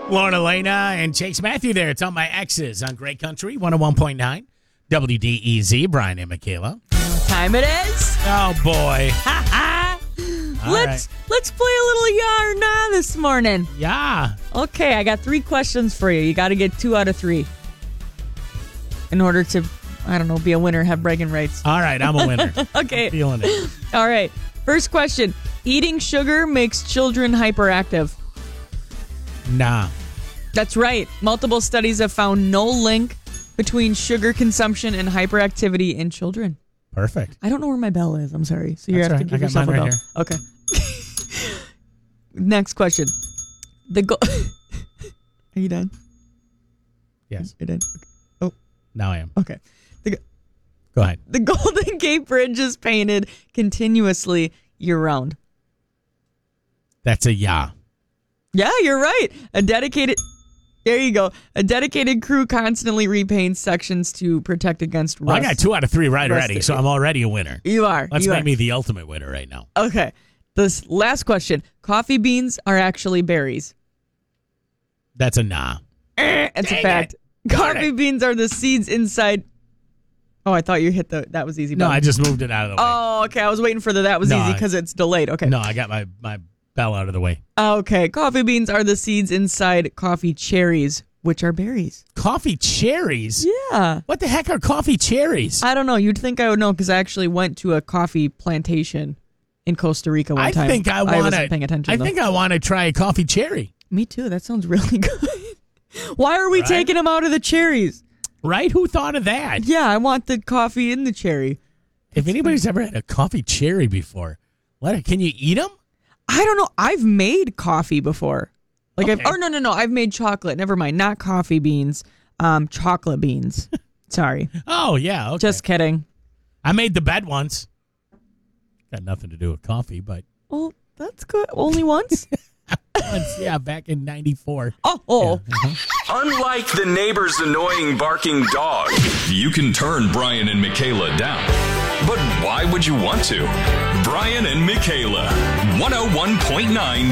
Lauren Elena and Chase Matthew there. It's on my X's on Great Country 101.9 WDEZ. Brian and Michaela. Time it is. Oh boy. Let's play a little yeah or nah this morning. Yeah. Okay, I got 3 questions for you. You got to get 2 out of 3 in order to, I don't know, be a winner, have bragging rights. All right, I'm a winner. Okay. I'm feeling it. All right. First question. Eating sugar makes children hyperactive. Nah. That's right. Multiple studies have found no link between sugar consumption and hyperactivity in children. Perfect. I don't know where my bell is. I'm sorry. So you That's have to right. give I got yourself a mine bell. right Okay. Next question. Are you done? Yes. You're done. Okay. Now I am. Okay. Go ahead. The Golden Gate Bridge is painted continuously year-round. That's a yeah. Yeah, you're right. There you go. A dedicated crew constantly repaints sections to protect against rust. Well, I got 2 out of 3 right already, so I'm already a winner. You are. Let's make me the ultimate winner right now. Okay. This last question. Coffee beans are actually berries. That's a nah. It's a fact. Coffee beans are the seeds inside. Oh, I thought you hit that was easy. No, button. I just moved it out of the way. Oh, okay. I was waiting for that was easy because it's delayed. Okay. No, I got my bell out of the way. Okay. Coffee beans are the seeds inside coffee cherries, which are berries. Coffee cherries? Yeah. What the heck are coffee cherries? I don't know. You'd think I would know because I actually went to a coffee plantation in Costa Rica one time. I wasn't paying attention. I think I want to try a coffee cherry. Me too. That sounds really good. Why are we taking them out of the cherries? Right? Who thought of that? Yeah, I want the coffee in the cherry. If anybody's ever had a coffee cherry before, can you eat them? I don't know. I've made coffee before. Okay. No. I've made chocolate. Never mind. Not coffee beans. Chocolate beans. Sorry. Oh, yeah. Okay. Just kidding. I made the bed once. Got nothing to do with coffee, but. Well, that's good. Only once? Once, yeah, back in 94. Oh. Yeah. Unlike the neighbor's annoying barking dog, you can turn Brian and Michaela down. But why would you want to? Brian and Michaela, 101.9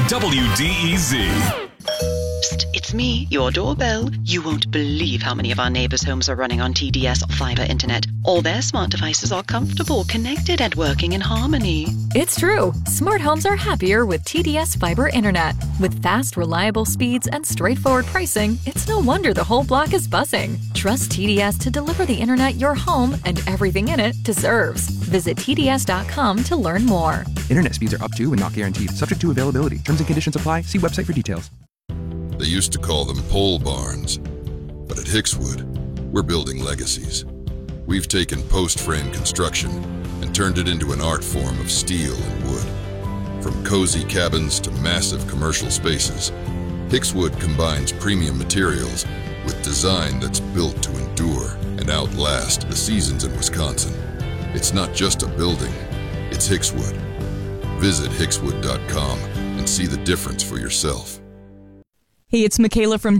WDEZ. Psst, it's me, your doorbell. You won't believe how many of our neighbors' homes are running on TDS fiber internet. All their smart devices are comfortable, connected, and working in harmony. It's true. Smart homes are happier with TDS fiber internet. With fast, reliable speeds and straightforward pricing, it's no wonder the whole block is buzzing. Trust TDS to deliver the internet your home and everything in it deserves. Visit TDS.com to learn more. Internet speeds are up to and not guaranteed. Subject to availability. Terms and conditions apply. See website for details. They used to call them pole barns, but at Hickswood, we're building legacies. We've taken post-frame construction and turned it into an art form of steel and wood. From cozy cabins to massive commercial spaces, Hickswood combines premium materials with design that's built to endure and outlast the seasons in Wisconsin. It's not just a building, it's Hickswood. Visit hickswood.com and see the difference for yourself. Hey, it's Michaela from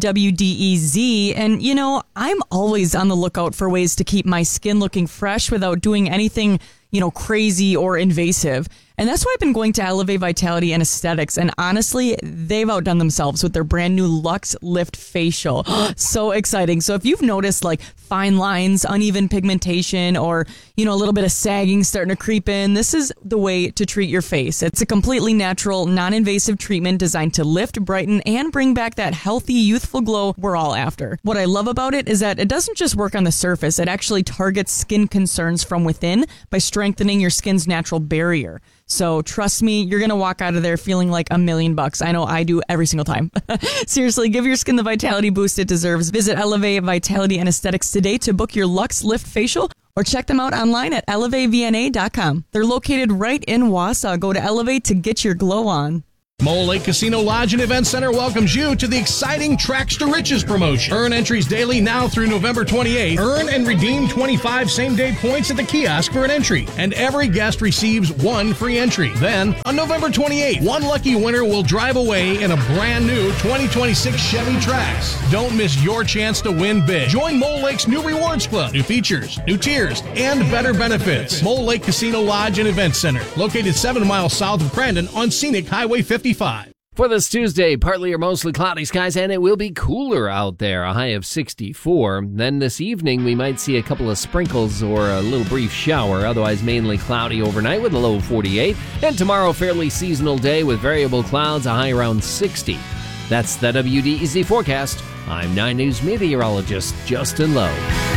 WDEZ, and I'm always on the lookout for ways to keep my skin looking fresh without doing anything, crazy or invasive. And that's why I've been going to Elevate Vitality and Aesthetics, and honestly, they've outdone themselves with their brand new Luxe Lift Facial. So exciting. So if you've noticed fine lines, uneven pigmentation, or, a little bit of sagging starting to creep in, this is the way to treat your face. It's a completely natural, non-invasive treatment designed to lift, brighten, and bring back that healthy, youthful glow we're all after. What I love about it is that it doesn't just work on the surface, it actually targets skin concerns from within by strengthening your skin's natural barrier. So trust me, you're going to walk out of there feeling like $1,000,000. I know I do every single time. Seriously, give your skin the vitality boost it deserves. Visit Elevate Vitality and Aesthetics today to book your Luxe Lift Facial or check them out online at elevatevna.com. They're located right in Wausau. Go to Elevate to get your glow on. Mole Lake Casino Lodge and Event Center welcomes you to the exciting Tracks to Riches promotion. Earn entries daily now through November 28th. Earn and redeem 25 same-day points at the kiosk for an entry, and every guest receives 1 free entry. Then, on November 28th, 1 lucky winner will drive away in a brand new 2026 Chevy Trax. Don't miss your chance to win big. Join Mole Lake's new Rewards Club, new features, new tiers, and better benefits. Mole Lake Casino Lodge and Event Center, located 7 miles south of Crandon on Scenic Highway 55. For this Tuesday, partly or mostly cloudy skies, and it will be cooler out there, a high of 64. Then this evening, we might see a couple of sprinkles or a little brief shower, otherwise mainly cloudy overnight with a low of 48. And tomorrow, fairly seasonal day with variable clouds, a high around 60. That's the WDEZ forecast. I'm 9 News meteorologist Justin Lowe.